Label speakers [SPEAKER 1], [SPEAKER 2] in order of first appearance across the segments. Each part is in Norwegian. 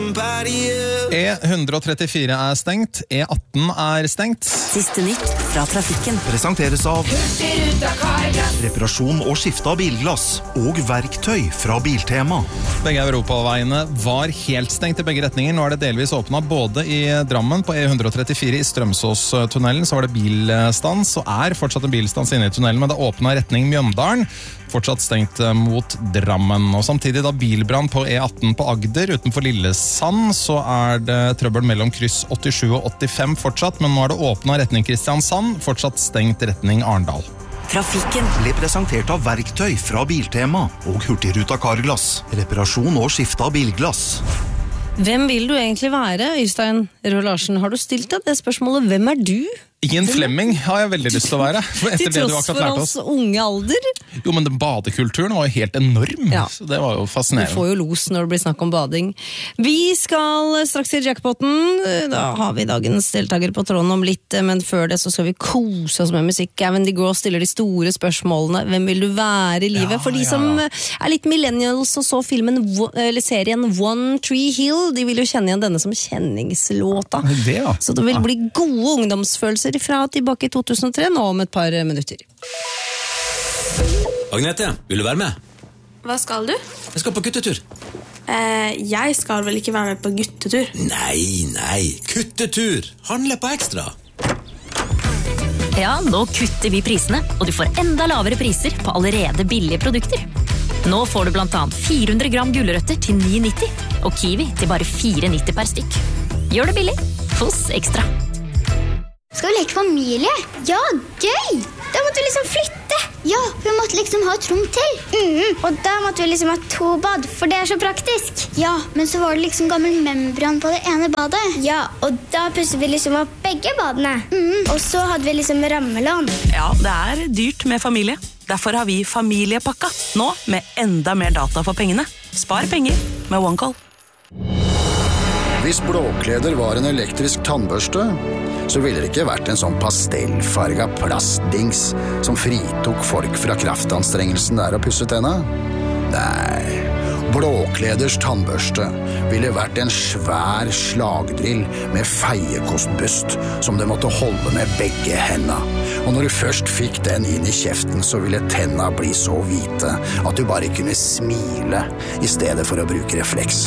[SPEAKER 1] E134 stengt, E18 stengt.
[SPEAKER 2] Siste nytt fra trafikken.
[SPEAKER 3] Presenteres av reparasjon og skifte av bilglass og verktøy fra Biltema.
[SPEAKER 1] Begge europaveiene var helt stengt i begge retninger. Nå det delvis åpnet både i Drammen på E134 i Strømsåstunnelen, så var det bilstans, og fortsatt en bilstans inne i tunnelen, men det åpnet retning Mjøndalen, fortsatt stengt mot Drammen. Og samtidig da bilbrann på E18 på Agder utenfor Lillesand, så det trøbbel mellom kryss 87 og 85 fortsatt, men nå det åpnet retning Kristiansand, fortsatt stengt retning Arendal.
[SPEAKER 2] Trafikken
[SPEAKER 3] Ble presentert av verktøy fra Biltema og Hurtigruta Carglass. Reparasjon og skifte av bilglass.
[SPEAKER 4] Hvem vil du egentlig være, Øystein Røe Larsen? Har du stilt deg det spørsmålet? Hvem du?
[SPEAKER 1] Ingen Flemming har jeg veldig lyst til å være.
[SPEAKER 4] Til tross for hans unge alder.
[SPEAKER 1] Jo, men den badekulturen var jo helt enorm.
[SPEAKER 4] Ja.
[SPEAKER 1] Så det var jo fascinerende.
[SPEAKER 4] Du får jo los når det blir snakk om bading. Vi skal straks til jackpoten. Da har vi dagens deltaker på tråden om litt, men før det så skal vi kose oss med musikk. Gavin DeGraw stiller de store spørsmålene. Hvem vil du være i livet? For de som litt millennials og så filmen, eller serien One Tree Hill, de vil jo kjenne igjen denne som kjenningslåta.
[SPEAKER 1] Det, ja.
[SPEAKER 4] Så det vil bli gode ungdomsfølelser fra tilbake i 2003, nå om et par minutter.
[SPEAKER 5] Agnete, vil du være med?
[SPEAKER 6] Hva skal du?
[SPEAKER 5] Jeg skal på guttetur.
[SPEAKER 6] Jeg skal vel ikke være med på guttetur?
[SPEAKER 5] Nei, kuttetur! Handle på ekstra.
[SPEAKER 2] Ja, nå kutter vi prisene, og du får enda lavere priser på allerede billige produkter. Nå får du blant annet 400 gram gulrøtter til 9,90, og kiwi til bare 4,90 per stykk. Gjør det billig hos Ekstra.
[SPEAKER 7] Skal vi leke familie? Ja, gøy! Da måtte vi liksom flytte. Ja, vi måtte liksom ha et rom til. Og da måtte vi liksom ha 2 bad, for det så praktisk. Ja, men så var det liksom gammel membran på det ene badet. Ja, og da pusset vi liksom opp begge badene. Og så hadde vi liksom rammelån.
[SPEAKER 8] Ja, det dyrt med familie. Derfor har vi familiepakka. Nå med enda mer data for pengene. Spar penger med OneCall.
[SPEAKER 9] Hvis blåkleder var en elektrisk tannbørste, så ville det ikke vært en sånn pastellfarga plastdings som fritok folk fra kraftanstrengelsen der å pusse tenna. Nei, blåkleders tannbørste ville vært en svær slagdrill med feiekostbust som du måtte holde med begge hendene. Og når du først fikk den inn i kjeften, så ville tenna bli så hvite at du bare kunne smile i stedet for å bruke refleks.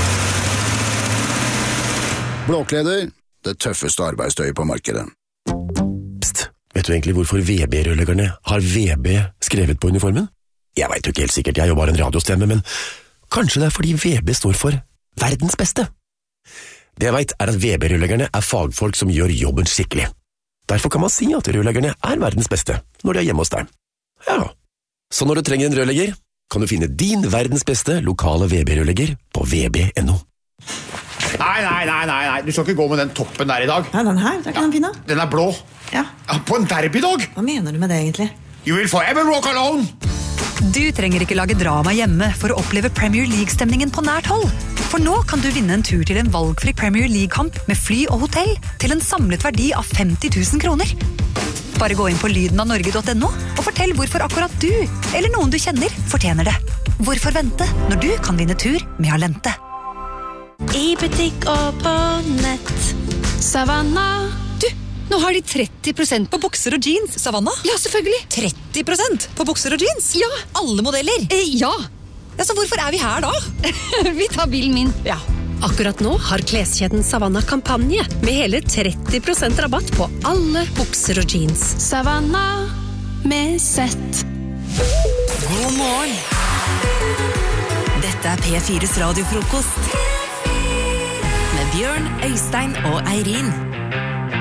[SPEAKER 9] Blåkleder, det tøffeste arbeidstøyet på markedet.
[SPEAKER 10] Psst, vet du egentlig hvorfor VB-rørleggerne har VB skrevet på uniformen? Jeg vet jo ikke helt sikkert, jeg er jo bare en radiostemme, men kanskje det fordi VB står for verdens beste. Det jeg vet at VB-rørleggerne fagfolk som gjør jobben skikkelig. Derfor kan man si at rørleggerne verdens beste når de hjemme hos deg. Ja, så når du trenger en rørlegger, kan du finne din verdens beste lokale VB-rørlegger på vb.no.
[SPEAKER 11] Nei, du skal ikke gå med den toppen der i dag.
[SPEAKER 12] Nei, den her, det ikke den fine.
[SPEAKER 11] Den blå.
[SPEAKER 12] Ja.
[SPEAKER 11] På en derbydag.
[SPEAKER 12] Hva mener du med det egentlig?
[SPEAKER 11] You will forever walk alone.
[SPEAKER 13] Du trenger ikke lage drama hjemme for å oppleve Premier League-stemningen på nært hold. For nå kan du vinne en tur til en valgfri Premier League-kamp med fly og hotell til en samlet verdi av 50 000 kroner. Bare gå inn på lydenavnorge.no og fortell hvorfor akkurat du, eller noen du kjenner, fortjener det. Hvorfor vente når du kan vinne tur med Alente?
[SPEAKER 6] I butikk og på nett. Savanna.
[SPEAKER 13] Du, nå har de 30% på bukser og jeans, Savanna.
[SPEAKER 14] Ja, selvfølgelig.
[SPEAKER 13] 30% på bukser og jeans?
[SPEAKER 14] Ja.
[SPEAKER 13] Alle modeller?
[SPEAKER 14] Ja.
[SPEAKER 13] Ja, så hvorfor vi her da?
[SPEAKER 14] Vi tar bilen min.
[SPEAKER 13] Ja.
[SPEAKER 14] Akkurat nå har kleskjeden Savanna kampanje med hele 30% rabatt på alle bukser og jeans.
[SPEAKER 6] Savanna med sett.
[SPEAKER 2] God morgen. Dette P4s radiofrokost. Med Bjørn, Øystein og Eirin.